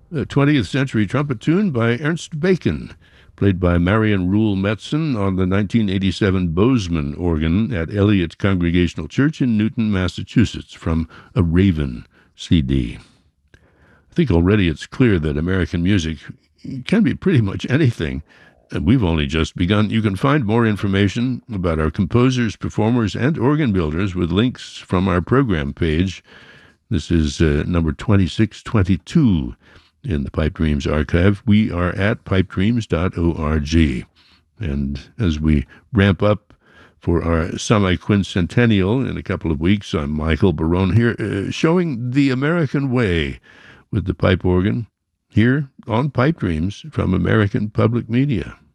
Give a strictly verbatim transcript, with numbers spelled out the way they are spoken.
A twentieth century trumpet tune by Ernst Bacon, played by Marion Rule Metzen on the nineteen eighty-seven Bozeman organ at Elliott Congregational Church in Newton, Massachusetts, from a Raven C D. I think already it's clear that American music can be pretty much anything. And we've only just begun. You can find more information about our composers, performers, and organ builders with links from our program page. This is uh, number twenty-six twenty-two in the Pipe Dreams archive. We are at pipe dreams dot org. And as we ramp up for our semi-quincentennial in a couple of weeks, I'm Michael Barone here, uh, showing the American way with the pipe organ here on Pipe Dreams from American Public Media.